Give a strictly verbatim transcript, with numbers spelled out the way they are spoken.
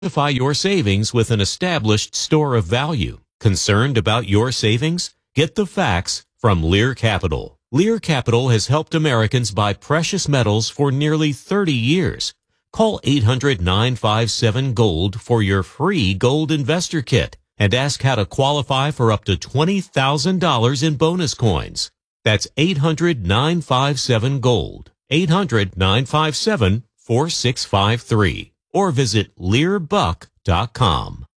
Identify your savings with an established store of value. Concerned about your savings? Get the facts from Lear Capital. Lear Capital has helped Americans buy precious metals for nearly thirty years. Call eight hundred, nine five seven, GOLD for your free gold investor kit and ask how to qualify for up to twenty thousand dollars in bonus coins. That's eight hundred, nine five seven, GOLD. eight hundred, nine five seven, four six five three. Or visit lear buck dot com.